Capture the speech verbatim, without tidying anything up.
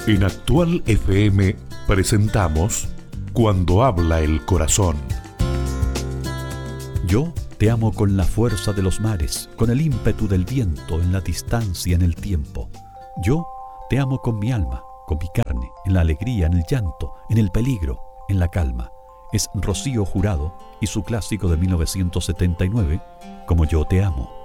En Actual F M presentamos Cuando habla el corazón. Yo te amo con la fuerza de los mares, con el ímpetu del viento, en la distancia, en el tiempo. Yo te amo con mi alma, con mi carne, en la alegría, en el llanto, en el peligro, en la calma. Es Rocío Jurado y su clásico de mil novecientos setenta y nueve, Como yo te amo.